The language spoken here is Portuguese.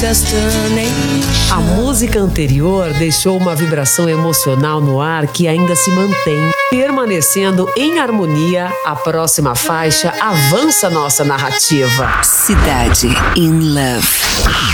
A música anterior deixou uma vibração emocional no ar que ainda se mantém. Permanecendo em harmonia, a próxima faixa avança nossa narrativa. Cidade in Love.